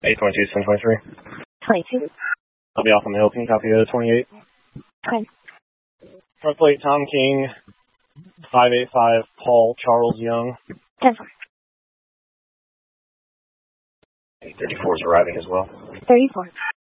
822, 723. 22. I'll be off on the hill. Can you copy the 28? Okay. Front plate, Tom King. 585, Paul Charles Young. 10-4. 834 is arriving as well. 34.